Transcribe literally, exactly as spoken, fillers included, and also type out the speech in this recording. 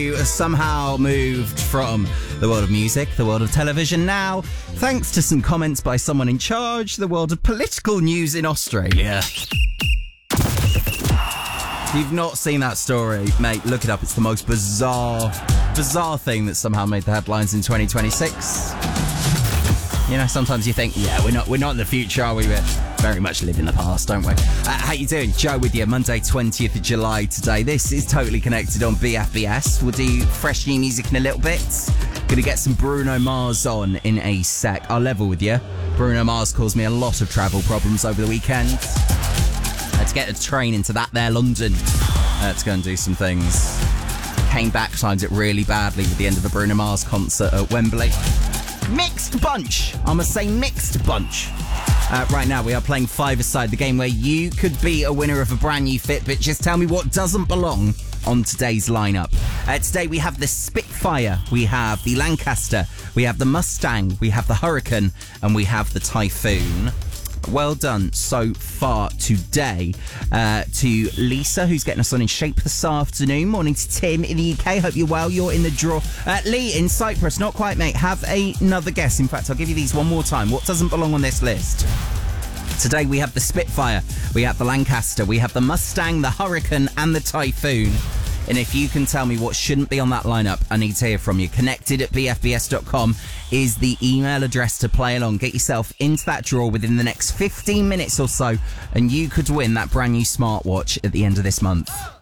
Somehow moved from the world of music, the world of television now, thanks to some comments by someone in charge, the world of political news in Australia. If you've not seen that story, mate, look it up. It's the most bizarre, bizarre thing that somehow made the headlines in twenty twenty-six. You know, sometimes you think, yeah, we're not we're not in the future, are we? We very much live in the past, don't we? Uh, how you doing? Joe with you, Monday twentieth of July today. This is Totally Connected on B F B S. We'll do fresh new music in a little bit. Gonna get some Bruno Mars on in a sec. I'll level with you. Bruno Mars caused me a lot of travel problems over the weekend. Had to get a train into that there London uh, to go and do some things. Came back, timed it really badly with the end of the Bruno Mars concert at Wembley. Mixed bunch. I must say mixed bunch. Uh, right now we are playing Five-A-Side, the game where you could be a winner of a brand new Fitbit. Just tell me what doesn't belong on today's lineup. Uh, today we have the Spitfire, we have the Lancaster, we have the Mustang, we have the Hurricane, and we have the Typhoon. Well done so far today uh, to Lisa, who's getting us on in shape this afternoon. Morning to Tim in the U K. Hope you're well. You're in the draw. Uh, Lee in Cyprus. Not quite, mate. Have another guess. In fact, I'll give you these one more time. What doesn't belong on this list? Today we have the Spitfire, we have the Lancaster, we have the Mustang, the Hurricane, and the Typhoon. And if you can tell me what shouldn't be on that lineup, I need to hear from you. Connected at b f b s dot com is the email address to play along. Get yourself into that draw within the next fifteen minutes or so, and you could win that brand new smartwatch at the end of this month.